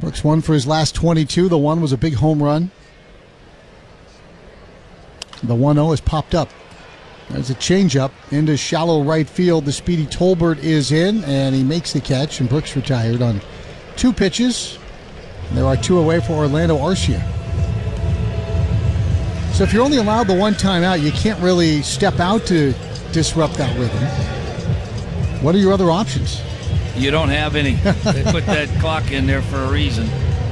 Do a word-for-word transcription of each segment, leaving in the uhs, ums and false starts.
Looks one for his last twenty-two. The one was a big home run. The one oh has popped up. There's a changeup into shallow right field. The speedy Tolbert is in, and he makes the catch, and Brooks retired on two pitches. There are two away for Orlando Arcia. So if you're only allowed the one time out, you can't really step out to disrupt that rhythm. What are your other options? You don't have any. They put that clock in there for a reason.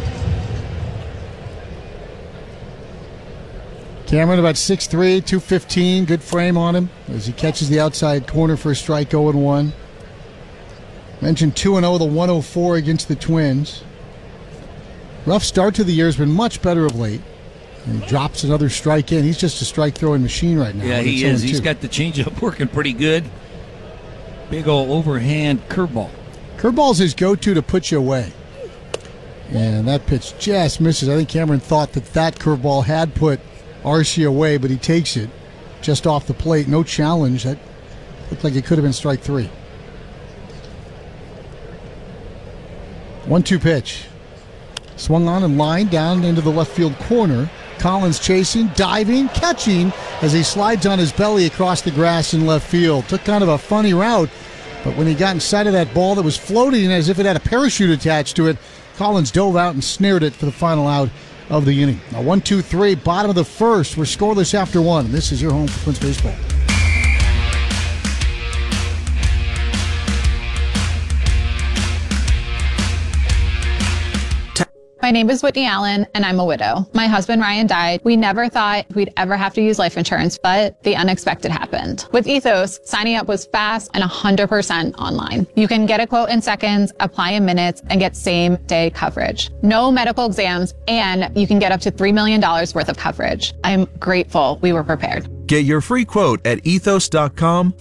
Cameron about six three, two fifteen. Good frame on him as he catches the outside corner for a strike, oh and one. Mentioned two and oh, the one oh four against the Twins. Rough start to the year, has been much better of late. And he drops another strike in. He's just a strike-throwing machine right now. Yeah, he is. He's got the changeup working pretty good. Big old overhand curveball. Curveball's his go-to to put you away. And that pitch just misses. I think Cameron thought that that curveball had put Arcia away, but he takes it just off the plate. No challenge. That looked like it could have been strike three. one two pitch. Swung on and lined down into the left field corner. Collins chasing, diving, catching as he slides on his belly across the grass in left field. Took kind of a funny route, but when he got inside of that ball that was floating as if it had a parachute attached to it, Collins dove out and snared it for the final out of the inning. Now one two three, bottom of the first. We're scoreless after one. This is your home for Twins baseball. My name is Whitney Allen, and I'm a widow. My husband, Ryan, died. We never thought we'd ever have to use life insurance, but the unexpected happened. With Ethos, signing up was fast and one hundred percent online. You can get a quote in seconds, apply in minutes, and get same-day coverage. No medical exams, and you can get up to three million dollars worth of coverage. I'm grateful we were prepared. Get your free quote at ethos.com